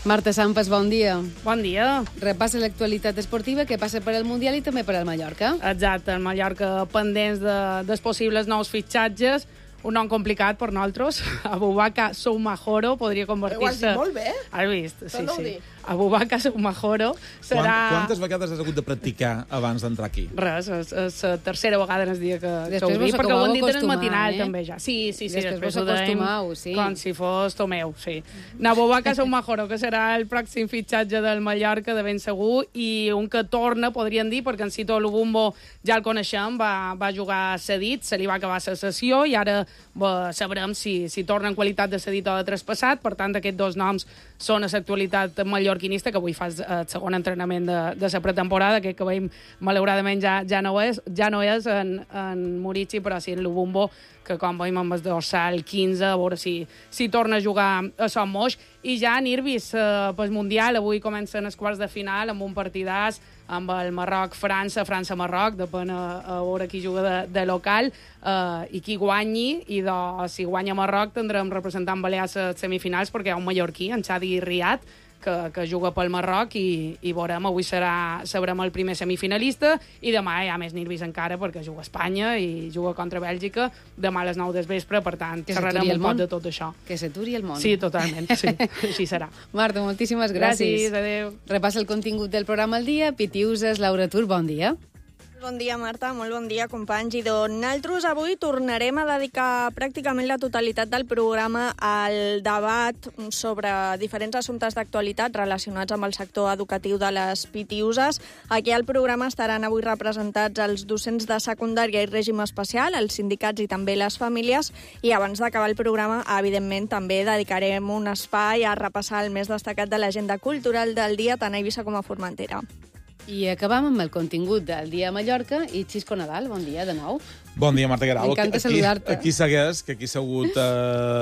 Marta Sampas, bon dia. Bon dia. Repassa l'actualitat esportiva que passa per al Mundial i també per al Mallorca. Exacte, el Mallorca pendents dels possibles nous fitxatges. Un nom complicat per nosaltres. Abubakar Soumahoro podria convertir-se... Ho has dit molt bé. Has vist? Sí, Torna-ho sí. dir. Abubakar Soumahoro serà... Quantes vegades has hagut de practicar abans d'entrar aquí? Res, és la tercera vegada en el dia que ho Després dic, vos perquè ho han dit en el acostumar, matinal també ja. Sí, Després vos ho deim acostumau, sí. com si fos Tomeu, sí. Abubakar Soumahoro, que serà el pròxim fitxatge del Mallorca, de ben segur, i un que torna, podríem dir, perquè en Cito Lubumbo ja el coneixem, va jugar cedit, se li va acabar la sessió, i ara sabrem si torna en qualitat de cedit o de traspassat. Per tant, aquests dos noms són a l'actualitat mallorquinista, que avui fa el segon entrenament de la pretemporada, que veiem, malauradament, ja no és en Murici, però sí en Lubumbo, que com veiem amb el dorsal 15, a veure si torna a jugar a Son Moix. I ja Nirbis, pel Mundial, avui comencen els quarts de final amb un partidàs amb el Marroc-França, França-Marroc, depèn a veure qui juga de local, i qui guanyi, i si guanya Marroc tindrem representant balears a semifinals, perquè hi ha un mallorquí, en Xadi Riad, que juga pel Marroc, i veurem, avui sabrem el primer semifinalista, i demà hi ha més nervis encara, perquè juga a Espanya i juga contra Bèlgica, demà a les 9 del vespre, per tant, xerrarem un poc de tot això. Que s'aturi el món. Sí, totalment, sí, així serà. Marta, moltíssimes gràcies. Gràcies, adéu. Repassa el contingut del programa al dia. Pitiuses, Laura Tur, bon dia. Bon dia, Marta. Molt bon dia, companys. I nosaltres avui tornarem a dedicar pràcticament la totalitat del programa al debat sobre diferents assumptes d'actualitat relacionats amb el sector educatiu de les Pitiuses. Aquí al programa estaran avui representats els docents de secundària i règim especial, els sindicats i també les famílies. I abans d'acabar el programa, evidentment, també dedicarem un espai a repassar el més destacat de l'agenda cultural del dia, tant a Eivissa com a Formentera. I acabam amb el contingut del dia a Mallorca i Xisco Nadal, bon dia de nou. Bon dia, Marta Guerau. M'encanta saludar-te. Aquí segueix, que aquí s'ha hagut...